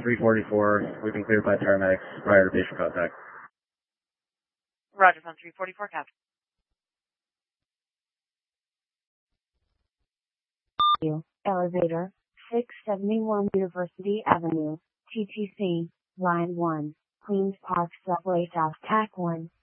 344. We've been cleared by paramedics prior to patient contact. Roger, from 344, Captain. Elevator, 671 University Avenue, TTC, Line 1, Queens Park Subway South, TAC 1.